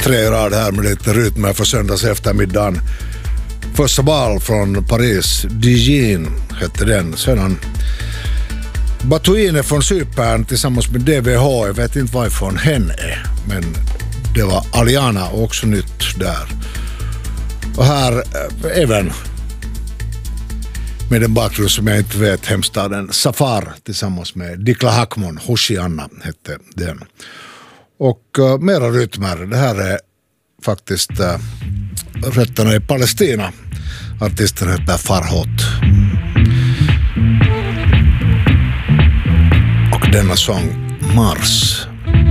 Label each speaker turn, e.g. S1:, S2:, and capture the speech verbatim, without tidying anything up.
S1: tre rad här med lite rytmer för söndags eftermiddagen. Första bal från Paris, Dijon hette den. Sedan Batuine från Cypern tillsammans med D V H. Jag vet inte varifrån hen är, men det var Aliana och också nytt där. Och här även med en bakgrund som jag inte vet, hemstaden Safar tillsammans med Dikla Hakmon, Hoshianna hette den. Och uh, mera rytmer, det här är faktiskt uh, rötterna i Palestina. Artisten heter Farhot. Och denna sång Mars.